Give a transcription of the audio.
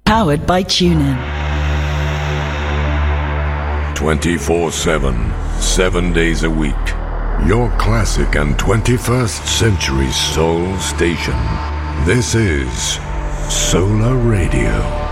Powered by TuneIn. 24/7, 7 days a week. Your classic and 21st century soul station. This is Solar Radio.